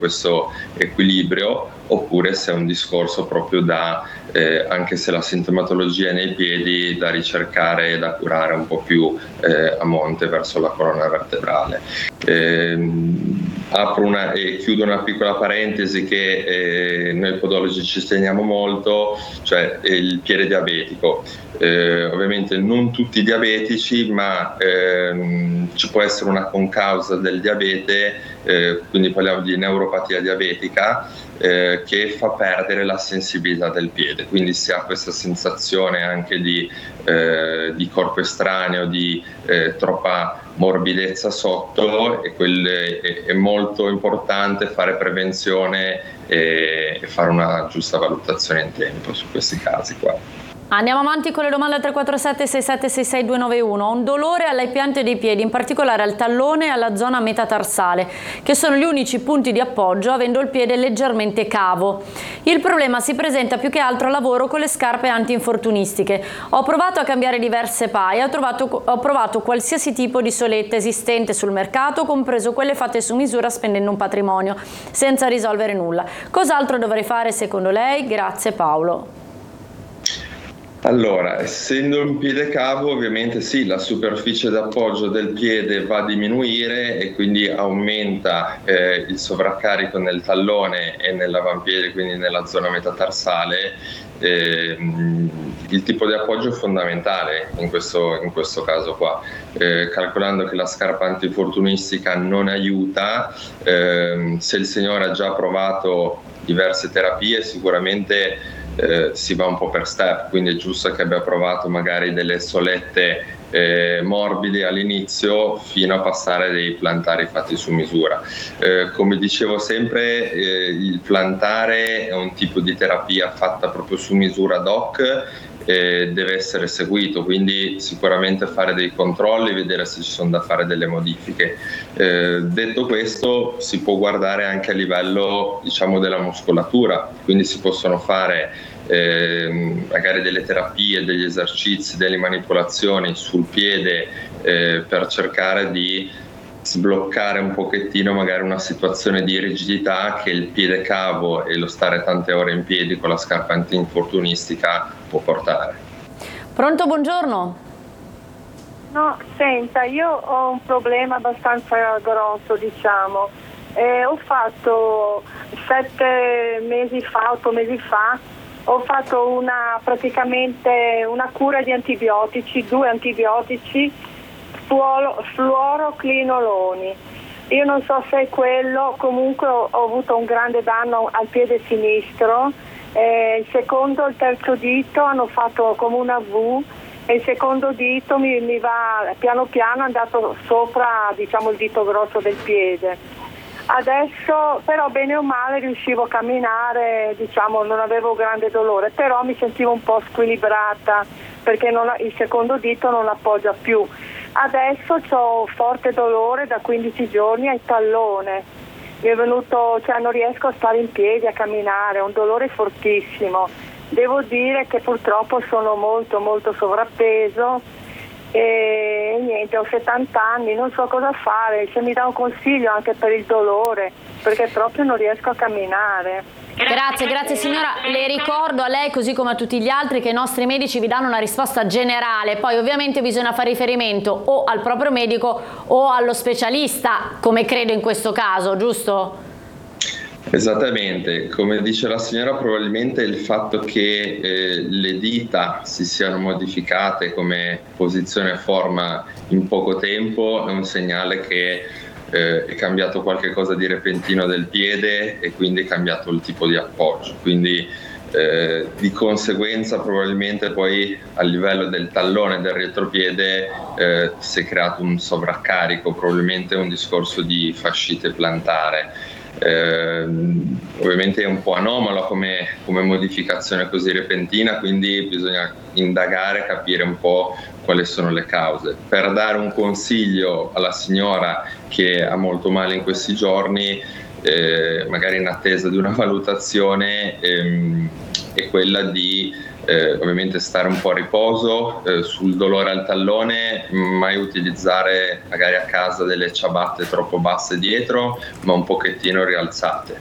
questo equilibrio, oppure se è un discorso proprio da, anche se la sintomatologia è nei piedi, da ricercare e da curare un po' più a monte verso la colonna vertebrale. Apro e chiudo una piccola parentesi che noi podologi ci teniamo molto, cioè il piede diabetico. Ovviamente non tutti i diabetici, ma ci può essere una concausa del diabete, quindi parliamo di neuropatia diabetica, che fa perdere la sensibilità del piede, quindi si ha questa sensazione anche di corpo estraneo, di troppa morbidezza sotto, e è molto importante fare prevenzione e fare una giusta valutazione in tempo su questi casi qua. Andiamo avanti con le domande al 347 6766 291. Ho un dolore alle piante dei piedi, in particolare al tallone e alla zona metatarsale, che sono gli unici punti di appoggio, avendo il piede leggermente cavo. Il problema si presenta più che altro al lavoro con le scarpe antinfortunistiche. Ho provato a cambiare diverse paia, ho provato qualsiasi tipo di soletta esistente sul mercato, compreso quelle fatte su misura spendendo un patrimonio, senza risolvere nulla. Cos'altro dovrei fare secondo lei? Grazie Paolo. Allora, essendo un piede cavo, ovviamente sì, la superficie d'appoggio del piede va a diminuire e quindi aumenta il sovraccarico nel tallone e nell'avampiede, quindi nella zona metatarsale. Il tipo di appoggio è fondamentale in questo caso qua, calcolando che la scarpa antinfortunistica non aiuta. Se il signore ha già provato diverse terapie, sicuramente si va un po' per step, quindi è giusto che abbia provato magari delle solette morbide all'inizio, fino a passare dei plantari fatti su misura. Come dicevo sempre, il plantare è un tipo di terapia fatta proprio su misura ad hoc, deve essere seguito, quindi sicuramente fare dei controlli, vedere se ci sono da fare delle modifiche. Detto questo, si può guardare anche a livello, diciamo, della muscolatura, quindi si possono fare magari delle terapie, degli esercizi, delle manipolazioni sul piede per cercare di sbloccare un pochettino magari una situazione di rigidità che il piede cavo e lo stare tante ore in piedi con la scarpa antinfortunistica può portare. Pronto, buongiorno. No, senta, io ho un problema abbastanza grosso, diciamo. Ho fatto 8 mesi fa, ho fatto praticamente una cura di antibiotici, 2 antibiotici, fluoroclinoloni. Io non so se è quello, comunque ho avuto un grande danno al piede sinistro. Il secondo e il terzo dito hanno fatto come una V, e il secondo dito mi va piano piano, è andato sopra, diciamo, il dito grosso del piede. Adesso però bene o male riuscivo a camminare, diciamo, non avevo grande dolore, però mi sentivo un po' squilibrata perché il secondo dito non appoggia più. Adesso ho forte dolore da 15 giorni al tallone, mi è venuto, non riesco a stare in piedi, a camminare, ho un dolore fortissimo. Devo dire che purtroppo sono molto molto sovrappeso e niente, ho 70 anni, non so cosa fare, se mi dà un consiglio anche per il dolore, perché proprio non riesco a camminare. Grazie signora, le ricordo a lei così come a tutti gli altri che i nostri medici vi danno una risposta generale, poi ovviamente bisogna fare riferimento o al proprio medico o allo specialista, come credo in questo caso, giusto? Esattamente, come dice la signora, probabilmente il fatto che le dita si siano modificate come posizione e forma in poco tempo è un segnale che è cambiato qualche cosa di repentino del piede e quindi è cambiato il tipo di appoggio, quindi di conseguenza probabilmente poi a livello del tallone e del retropiede si è creato un sovraccarico, probabilmente un discorso di fascite plantare. Ovviamente è un po' anomalo come modificazione così repentina, quindi bisogna indagare, capire un po' quali sono le cause. Per dare un consiglio alla signora che ha molto male in questi giorni, magari in attesa di una valutazione, è quella di ovviamente stare un po' a riposo. Sul dolore al tallone mai utilizzare magari a casa delle ciabatte troppo basse dietro, ma un pochettino rialzate.